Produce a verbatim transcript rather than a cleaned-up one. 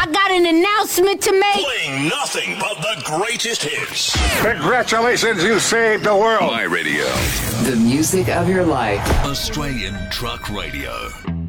I got an announcement to make. Playing nothing but the greatest hits. Congratulations, you saved the world. My Radio. The music of your life. Australian Truck Radio.